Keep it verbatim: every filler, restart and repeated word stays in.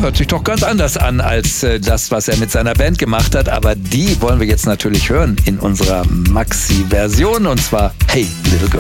hört sich doch ganz anders an als äh, das, was er mit seiner Band gemacht hat. Aber die wollen wir jetzt natürlich hören in unserer Maxi-Version. Und zwar Hey Little Girl.